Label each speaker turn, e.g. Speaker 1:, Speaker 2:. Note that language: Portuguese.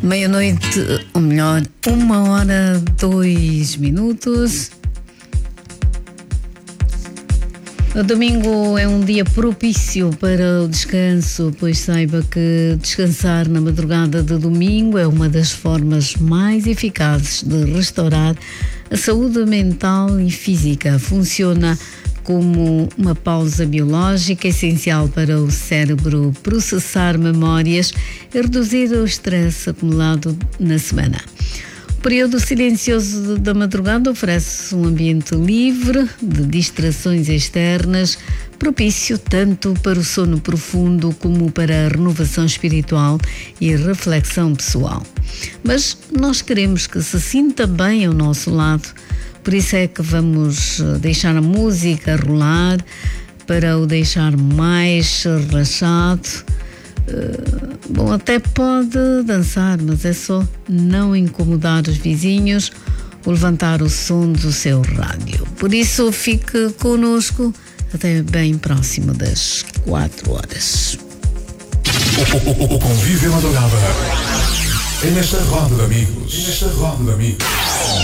Speaker 1: Meia-noite, ou melhor, 1h02. O domingo é um dia propício para o descanso, pois saiba que descansar na madrugada de domingo é uma das formas mais eficazes de restaurar a saúde mental e física. Funciona como uma pausa biológica essencial para o cérebro processar memórias e reduzir o estresse acumulado na semana. O período silencioso da madrugada oferece um ambiente livre de distrações externas, propício tanto para o sono profundo como para a renovação espiritual e reflexão pessoal. Mas nós queremos que se sinta bem ao nosso lado. Por isso é que vamos deixar a música rolar para o deixar mais relaxado. Bom, até pode dançar, mas é só não incomodar os vizinhos ou levantar o som do seu rádio. Por isso, fique conosco até bem próximo das 4 horas.
Speaker 2: O convívio madrugada é nesta roda de amigos.